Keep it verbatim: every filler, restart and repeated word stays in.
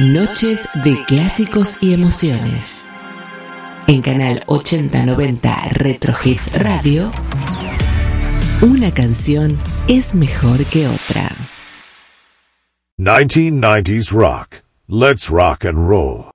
Noches de clásicos y emociones. En Canal ochenta noventa Retro Hits Radio, una canción es mejor que otra. nineteen nineties rock. Let's rock and roll.